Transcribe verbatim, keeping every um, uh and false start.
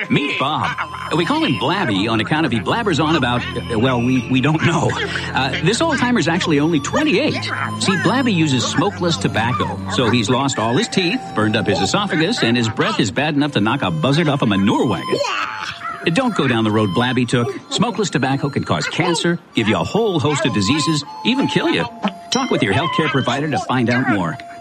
Meet Bob. We call him Blabby on account of he blabbers on about, uh, well, we, we don't know. Uh, this old-timer's actually only twenty-eight. See, Blabby uses smokeless tobacco, so he's lost all his teeth, burned up his esophagus, and his breath is bad enough to knock a buzzard off a manure wagon. Don't go down the road Blabby took. Smokeless tobacco can cause cancer, give you a whole host of diseases, even kill you. Talk with your healthcare provider to find out more.